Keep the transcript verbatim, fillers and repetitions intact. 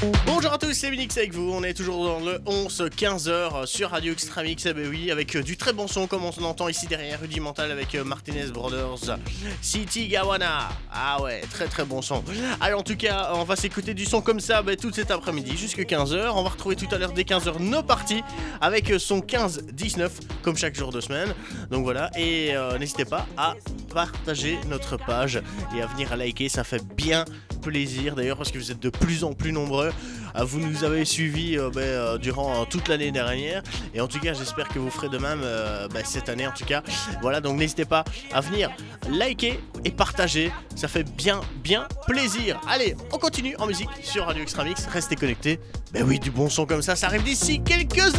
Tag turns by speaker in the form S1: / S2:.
S1: Bonjour à tous, c'est Minix avec vous, on est toujours dans le onze quinze heures sur Radio Extramix, eh ben oui, avec du très bon son comme on entend ici derrière, Rudimental avec Martinez Brothers, City Gawana, ah ouais, très très bon son. Alors en tout cas, on va s'écouter du son comme ça ben, tout cet après-midi jusqu'à quinze heures, on va retrouver tout à l'heure dès quinze heures nos parties avec son quinze dix-neuf comme chaque jour de semaine, donc voilà, et euh, n'hésitez pas à partager notre page et à venir à liker, ça fait bien plaisir d'ailleurs parce que vous êtes de plus en plus nombreux. Vous nous avez suivis euh, bah, euh, durant euh, toute l'année dernière et en tout cas j'espère que vous ferez de même euh, bah, cette année en tout cas. Voilà, donc n'hésitez pas à venir liker et partager, ça fait bien bien plaisir. Allez, on continue en musique sur Radio Extramix, restez connectés. Ben oui, du bon son comme ça, ça arrive d'ici quelques